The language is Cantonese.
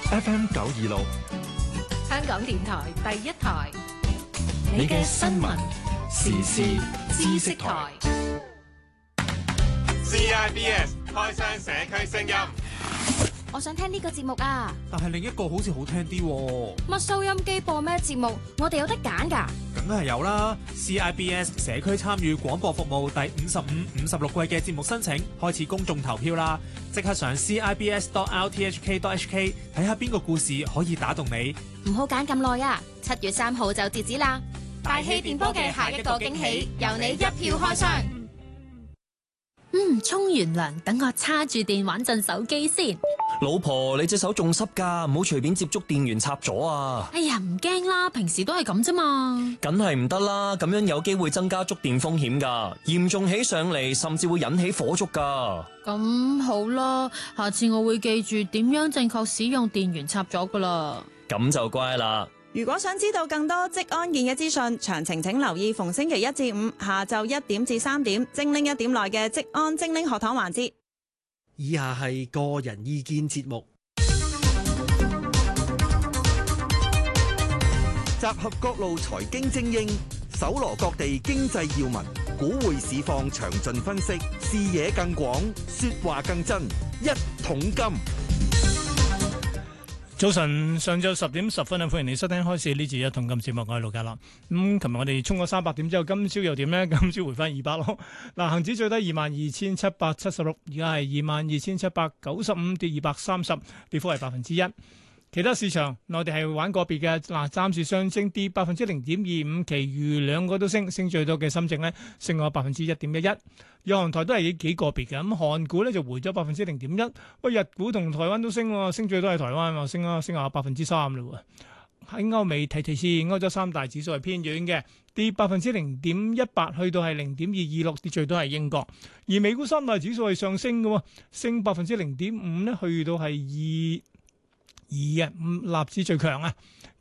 FM 926， 香港電台第一台， 你嘅新聞時事知識台。 CIBS 開箱社區聲音， 我想聽呢個節目啊， 但係另一個好似好聽啲喎。 乜收音機播咩節目？我哋有得揀㗎。 梗係有啦 ！CIBS 社區參與廣播服務第55、56季嘅節目申請開始公眾投票啦！即刻上 CIBS.RTHK.HK 睇下邊個故事可以打動你。 唔好揀咁耐啊！7月3號就截止啦！大氣電波嘅下一個驚喜，由你一票開箱。 沖完涼，等我叉住電玩陣手機先。 老婆，你隻手仲濕㗎，唔好隨便接觸電源插座啊！ 哎呀，唔驚啦，平時都係咁啫嘛。 梗係唔得啦，咁樣有機會增加觸電風險㗎，嚴重起上嚟甚至會引起火燭㗎。 咁好啦，下次我會記住點樣正確使用電源插座㗎啦。 咁就乖啦。 如果想知道更多職安健嘅資訊，詳情請留意逢星期1至5下晝1點至3點，精靈1點內嘅職安精靈學堂環節。 以下係個人意見節目， 集合各路財經精英，搜羅各地經濟要聞，股匯市況詳盡分析，視野更廣，說話更真，一桶金。 早晨，上晝10點10分啊！歡迎你收聽開始呢節一桶金節目，我係盧家樂。琴日我哋衝咗300點之後，今朝又點呢？今朝回翻200咯。嗱，恒指最低22,776，而家係22,795，跌230，跌幅係1%。其他市場，內地係玩個別嘅，嗱，暫時上升跌0.25%，其餘兩個都升，升最多嘅深證呢，升咗1.11%。日韓台都係幾個別嘅，咁韓股咧就回咗0.01%，喂，日股同台灣都升喎，升最多係台灣喎，升下3%嘞喎。喺歐美睇睇先，歐洲三大指數係偏軟嘅，跌0.18%，去到係0.226，跌最多係英國。而美股三大指數係上升嘅喎，升0.05%咧，去到係2.2嘅，納指最強啊！